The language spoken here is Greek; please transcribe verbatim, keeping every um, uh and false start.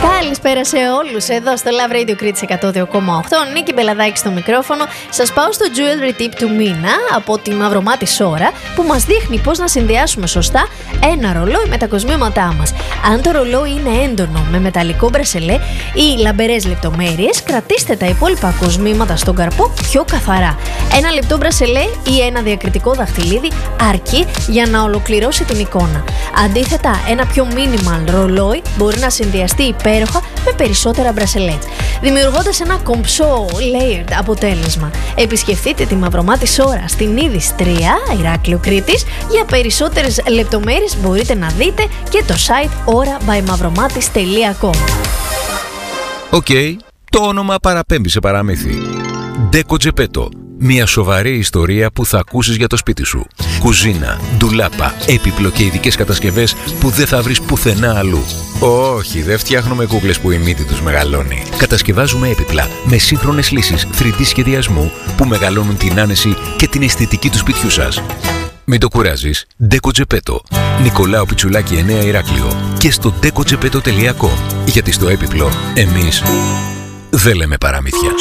Καλησπέρα σε όλους εδώ στο Love Radio Crits εκατό δύο κόμμα οκτώ. Νίκη Μπελαδάκη στο μικρόφωνο. Σας πάω στο Jewelry Tip του μήνα από τη Μαυρομάτη Σόρα, που μας δείχνει πώς να συνδυάσουμε σωστά ένα ρολόι με τα κοσμήματά μας. Αν το ρολόι είναι έντονο με μεταλλικό μπρασελέ ή λαμπερές λεπτομέρειες, κρατήστε τα υπόλοιπα κοσμήματα στον καρπό πιο καθαρά. Ένα λεπτό μπρασελέ ή ένα διακριτικό δαχτυλίδι αρκεί για να ολοκληρώσει την εικόνα. Αντίθετα, ένα πιο minimal ρολόι μπορεί να συνδυαστεί υπέροχα με περισσότερα μπρασελέ, δημιουργώντας ένα κομψό layered αποτέλεσμα. Επισκεφτείτε τη Μαυρομάτη Σόρα στην Είδης τρία, Ηράκλειο Κρήτης. Για περισσότερες λεπτομέρειες μπορείτε να δείτε και το site ora by mavromatis τελεία com. Οκ, okay, το όνομα παραπέμπει σε παραμύθι. Ντέκο Τζεπέτο. Μια σοβαρή ιστορία που θα ακούσεις για το σπίτι σου. Κουζίνα, ντουλάπα, έπιπλο και ειδικές κατασκευές που δεν θα βρεις πουθενά αλλού. Όχι, δεν φτιάχνουμε κούκλες που η μύτη τους μεγαλώνει. Κατασκευάζουμε έπιπλα με σύγχρονες λύσεις θρι ντι σχεδιασμού που μεγαλώνουν την άνεση και την αισθητική του σπιτιού σας. Μην το κουράζεις. Ντέκο Τζεπέτο. Νικολάου Πιτσουλάκη εννέα, Ηράκλειο. Και στο ντέκο τζεπέτο τελεία com. Γιατί στο έπιπλο εμείς δεν λέμε παραμύθια.